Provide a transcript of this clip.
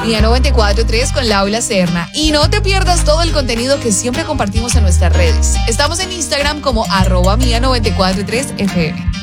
Mía 94.3 con Laura Serna. Y no te pierdas todo el contenido que siempre compartimos en nuestras redes. Estamos en Instagram como @Mía 94.3 FM.